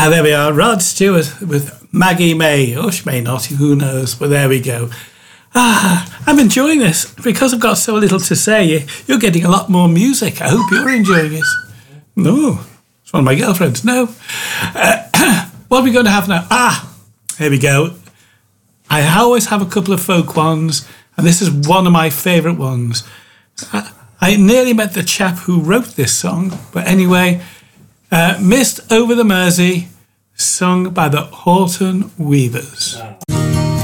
There we are, Rod Stewart with Maggie May, or she may not, who knows, but there we go. I'm enjoying this. Because I've got so little to say, you're getting a lot more music. I hope you're enjoying it. No, it's one of my girlfriends. No. What are we going to have now? Here we go. I always have a couple of folk ones, and this is one of my favourite ones. I nearly met the chap who wrote this song, but anyway, Mist Over the Mersey, sung by the Horton Weavers. Wow.